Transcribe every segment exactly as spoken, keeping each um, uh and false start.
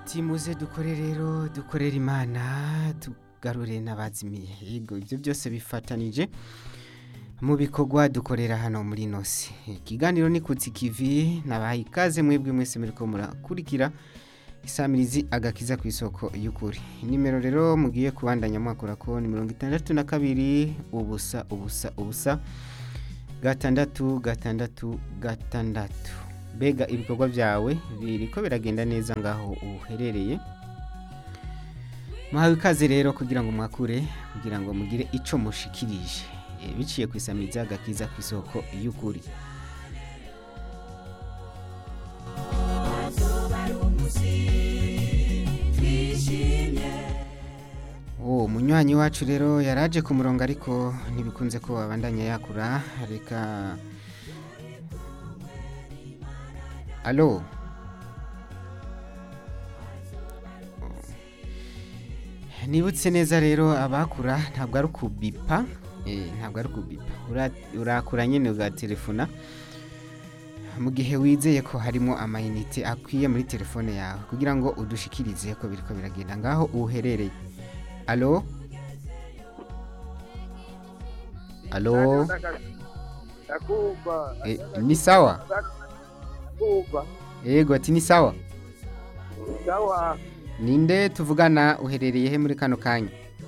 ati muze dukore rero dukorera imana tugarure n'abazimiye yego ibyo byose bifatanije mu bikorwa dukorera hano muri nosi ikiganiro ni kutsi kivi nabaye ikaze mwebwe mwese muriko murakurikira isamirizi agakiza ku isoko y'ukuri nimero rero mugiye kubandanya mwakora ko ni mirongo itandatu na kabiri ubusa ubusa ubusa gatandatu gatandatu gatandatu bega ibikorwa byawe biriko biragenda neza ngaho uherereye muhawe ikaze rero kugira ngo mwakure kugira ngo mugire ico mushikirije e, biciye ku isamirizi agakiza ku isoko y'ukuri Oh, munywanyi wacu rero yaraje ku murongo ariko ntibikunze ko abandanya yakura reka Allo Nibutse neza rero abakura ntabwo ari kubipa eh ntabwo ari kubipa urakura nyene ugaterefona mu gihe wizeye ko harimo amayinite akwiye muri telefone yawe kugira ngo udushikirize ko biriko biragenda ngaho uherereye Allo Allo Takumba eh, ni sawa Takumba Yego ati ni sawa Sawa Ninde tuvugana uherereye he muri kano kanya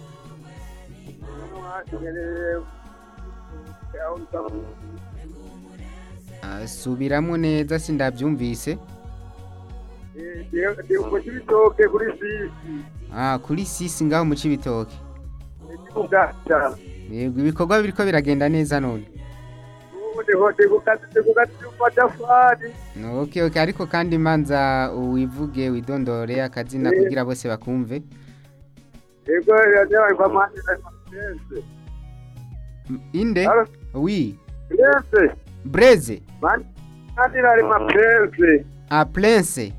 Asubiramo neza sindabyumvise Eh ndi mu kibitoke kuri sisi Ah kuri sisi ngaho mu cibitoke Kugata Yego ibikorwa biriko biragenda neza none Ubundi hote gukata gukata amatafari Okay okay ariko kandi manza uwivuge widondore akazina kugira bose bakumve Yego yaje kwa manje na Prince Inde Allo? Oui Prince Breze Man Kandi ari ma Prince Ah Prince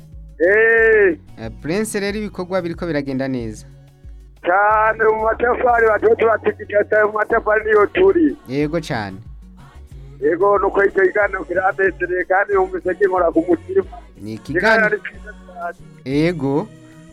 Eh Eh, Prince rero ibikorwa biriko biragenda neza cyane mu matafari batoto batikita mu matafari niyo turi Yego cyane Yego nuko icyo igana kiradesere kandi umvise kinkora ku mutima Ni ikigani Yego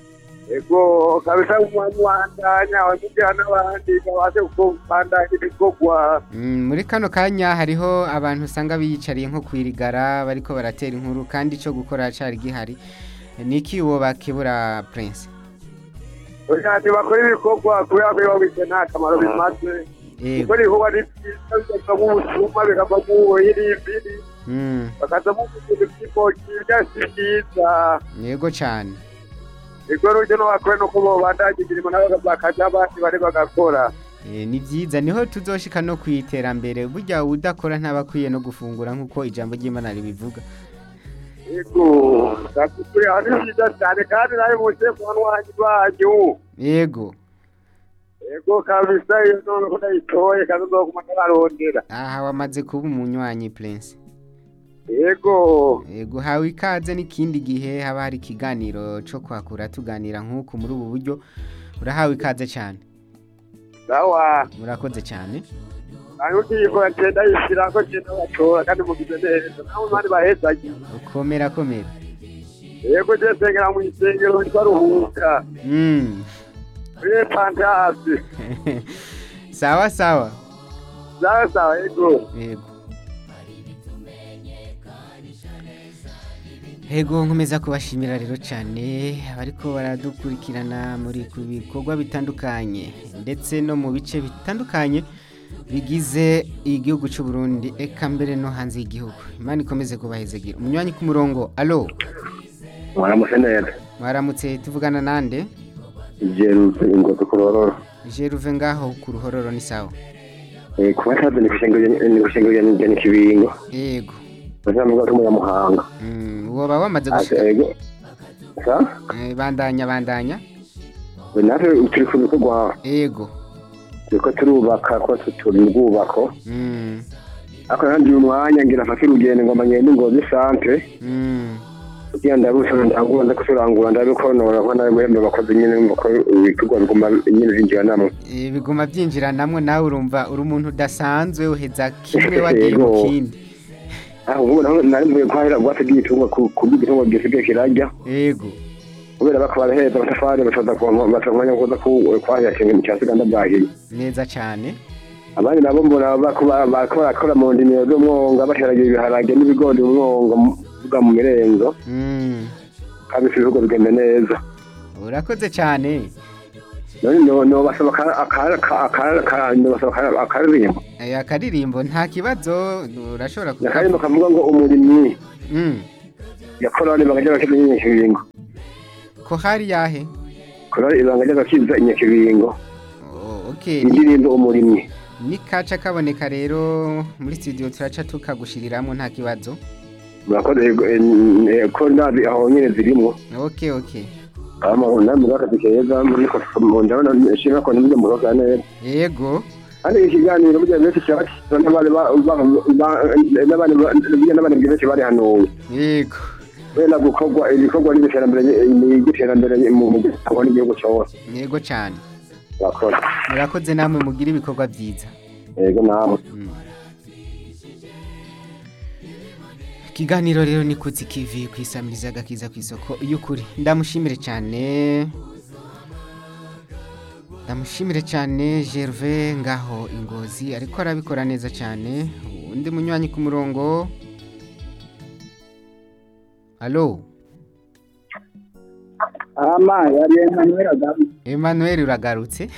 Ego kabisa umwanya wandanya wamujya n'abandi babaze kubandanya ibikorwa Mm, muri kano kanya hariho abantu usanga biyicariye nko kwirigara bariko baratera inkuru kandi ico gukora cari gihari niki uwo bakibura Prince Ujati bakora ibikorwa kubera ko babise nta kamaro bimaze Yego Kuri huwa ni byiza mu busuma bikava mu hiribiri Mm, bakaza mu kigo kijya sikiza yego cyane Ego ruje no bakwe no kubo bandanye birimo nabo bakaja abandi bari bagakora e, ni vyiza niho tuzoshika no kwiterambere burya udakora ntabakwiye no gufungura nkuko ijambo ry'Imana ribivuga Ego dakuri ari byiza cyane kandi nawe muje mwana wanjye banyu Yego Ego kabisa iyo none ko ndayitoye kandi nzokumana barondera aha wamaze kuba umunywanyi Prince Ego Yego hawe ikaze n'ikindi gihe haba hari ikiganiro cyo kwakura tuganira nk'uko muri ubu buryo urahawe ikaze cyane Sawa murakoze cyane Ayo kiyiko cyenda yishira ko cyenda batora kandi mugize neza naho mari bahezaje ukomera komera Ego je sengera mu isengero twaruhuka Mm Re pantasi Sawa sawa Sawa sawa ego Yego Hego nkomeza kubashimira rero cyane abariko baradukurikirana muri ku bikorwa bitandukanye ndetse no mu bice bitandukanye bigize igihugu cy'u Burundi eka mbere no hanze y'igihugu Imana ikomeze kubahezegira umunywanyi ku murongo allo Mwaramutse neza Mwaramutse tuvugana nande Jeruze ingoto kurororo Jeruve ngaho ku ruhororo ni sawa Eh kuba tazo ni kushengo ni kushengo ya njye kibingo Yego Bazamuga ko mu muhanga Mm woba wamaze gushika Ego Sa Eh, bandanya bandanya We nafe turi ku bikorwa Yego Yuko turubaka ko turi mu bwubako Mm Ako handi umwanya ngira afite urugendo ngo amanyende ngo zisantre Mm kugira ndarusa ndangura ndakusurangura ndabikonora ko nawe mwembe bakoze nyine ko ibikorwa biguma nyine binjira namwe Eh, biguma byinjira namwe nawe urumva uri umuntu udasanzwe uheza kimwe wagiye mu kindi aho ubu naho nari mvuye kwahira gwate gitungwa ku bigitungwa gisigaye kirajya Yego kubera bako baraheza amatafari bashoza bata umwanya wo kuza kwahira ikintu cya siganda bwahiye neza cyane abandi nabo mbona bako barakora mu ndimiro z'umwonga bateragira ibiharage n'ibigori mu mwonga vuga mu mirenzo mm kandi ibihugu bigenda neza urakoze cyane none no no basaba akara akara akara no basaba akaririmbo aya karirimbo nta kibazo urashobora karirimbo kavuga ngo umurimyi mm yakora ibanga ry'abakiza inyekibingo ko hari yahe kora ibanga ry'abakiza inyekibingo oh okay indirimbo umurimyi ni kaca kaboneka rero muri studio turaca tukagushiriramwe nta kibazo murakoze ko ndazi aho nyene zirimo okay okay ama namwe bakadikeza muri ko ndabona nshima ko nimwe muroga neza yego ari ikiganiro burya benshi cyane n'abandi n'abandi n'abandi benshi bari hano yego wenda gukorwa ibikorwa n'iterambere n'iterambere mu gutanga igihugu cyose yego cyane bakora murakoze namwe mugira ibikorwa byiza yego nawe Kiganiro rero ni kutsi kivi kwisamiriza gakiza kwisoko y'ukuri ndamushimire cyane ndamushimire cyane Gervais ngaho ingozi ariko arabikora neza cyane undi munywanyi ku murongo Allo ama yari Emmanuel agarutse Emmanuel uragarutse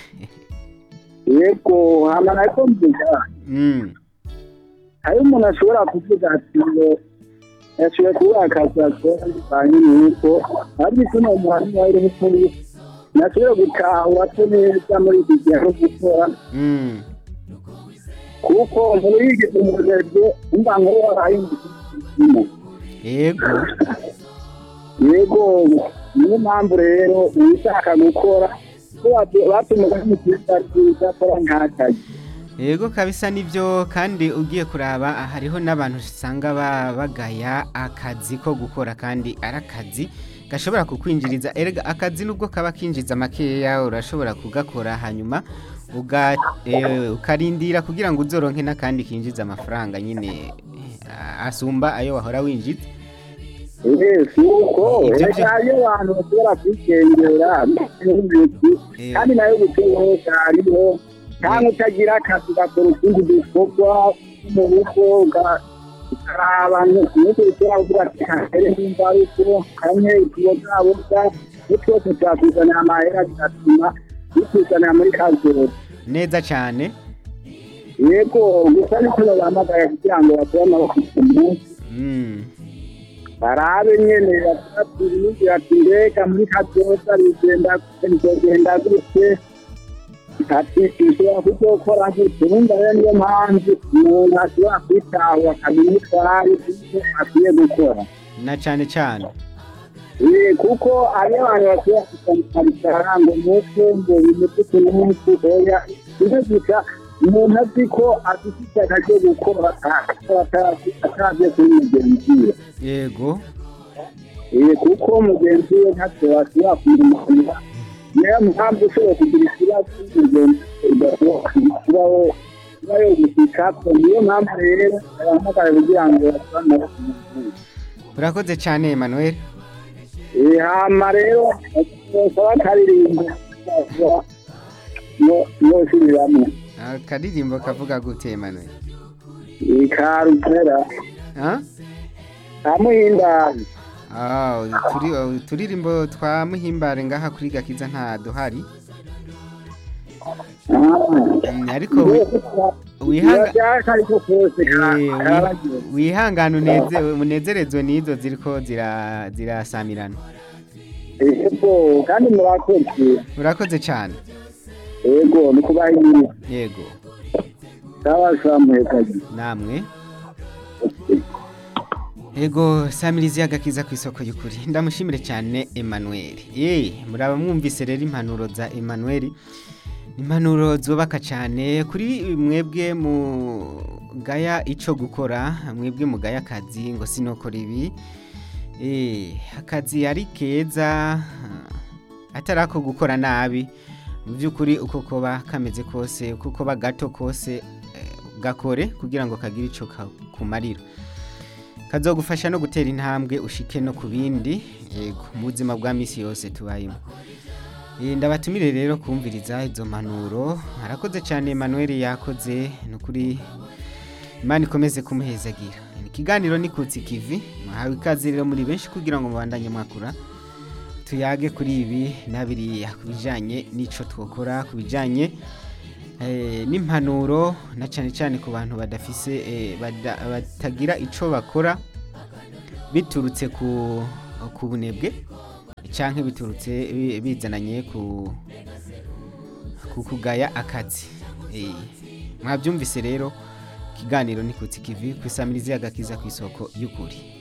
yego hama nako mvuga mm hari umuntu ashobora kuvuga ati ngo yashoboye kuba akazazo banye nuko ari kuno muhanda wari mukuru nashoboye gutahura ko neza muri iki gihe cyo gukora mm kuko muri iki gihe umva ngo waraye yego yego niyo mpamvu rero wishaka gukora batumuga n'umukiza cyakora nk'akazi yego kabisa nivyo kandi ugiye kuraba hariho n'abantu usanga bagaya akazi ko gukora kandi arakazi gashobora kukwinjiriza erega akazi nubwo kaba kinjiza makeya urashobora kugakora hanyuma uga e, ukarindira kugira ngo uzoronke n'akandi kinjiza amafaranga nyine asumba ayo wahora winjiza yes uko ejo abantu bashobora kwikengera kandi nayo gutunga hariho cyangwa utagira akazi gakora utundi dukorwa mu rugo abantu nuko ushobora kuvuga ati kare nimba ariko kamwe ikigo zabo bwa nitwo tutakuzanira amahera bigatuma bituzanira muri kazero neza cyane yego gusa niko bahamagaye kugira ngo bakore amaboko ku munsi barabe nyene batatu n'inzira ati mbega muri kazoza bigenda bigenda gute ati ishobora kuzokora gute wumva rero niyo mpamvu umuntu ashobora kwitaho akamenya utwari ibyo akwiye gukora na cyane cyane kuko ariyo abantu bashobora kukamukaricara ngo nuko ngo bimeze ku munsi oya nizo gusa umuntu azi ko afite ishyaka ryo gukora atagiye kuri mugenzi we yego kuko mugenzi we ntacyo ashobora kumurumanya niyo mpamvu ushobora kugira ikibazo mugenzi udashobora kubaho kuba yo gusika niyo mpamvu rero abahamagara kugira ngo basobanure amaboko mu gihugu urakoze cyane Emmanuel hama rero basaba akaririmbo nosubiramo akaririmbo kavuga gute Emmanuel ikarupera amuhimbare ah turi turirimbo twa muhimbare ngaha kuri gakiza nta duhari ariko wihangana uneze unezerezwe n'izo ziriko zirasamirana yego kandi murakoze urakoze cyane yego ni kubahinyira yego sawa samuhekaje namwe Ego samirizi agakiza ku isoko y'ukuri ndamushimire cyane Emmanuel eh muraba mwumvise rero impanuro za Emmanuel impanuro zubaka cyane kuri mwebwe mu gaya ico gukora mwebwe mu gaya akazi ngo sinokora ibi eh akazi ari keza atarako gukora nabi mu byukuri uko koba kameze kose uko koba gato kose eh, gakore kugira ngo kagire ico kumarira kazogufasha no gutera intambwe ushike no ku bindi yego mu buzima bwa misi yose tubayemo. Eh, ndabatumire rero kumviriza izo mpanuro. Arakoze cyane Emmanuel, yakoze nukuri Imana ikomeze kumuhezagira. Ikiganiro ni kutsi kivi, mwahawe ikaze rero muri benshi kugira ngo mubandanye mwakura tuyage kuri ibi nabiri kubijanye n'ico twokora, kubijanye eh, n'impanuro na cyane cyane ku bantu badafise eh, bada, batagira ico bakora biturutse ku ku bunebwe canke biturutse bi- bizananye ku ku kugaya akazi. Eh, mwabyumvise rero ikiganiro ni kutsi kivi kwisamiriza agakiza kw'isoko y'ukuri.